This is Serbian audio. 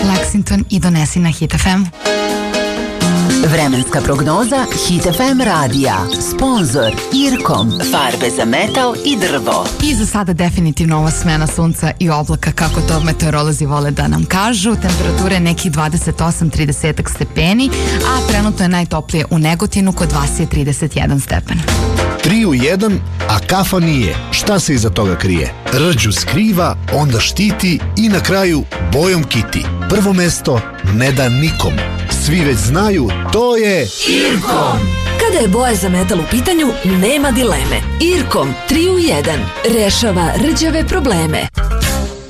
Lexington i donesi na Hit FM. Vremenska prognoza Hit FM radija. Sponzor Irkom. Farbe za metal i drvo. I za sada definitivno ova smena sunca i oblaka, kako to meteorolozi vole da nam kažu. Temperature nekih 28-30 stepeni, a trenutno je najtoplije u Negotinu, kod vas je 31 stepen. 3 u 1, a kafa nije. Šta se iza toga krije? Rđu skriva, onda štiti i na kraju bojom kiti. Prvo mesto ne da nikom. Svi već znaju, to je Irkom. Kada je boja za metal u pitanju, nema dileme. Irkom 3 u 1 rešava rđave probleme.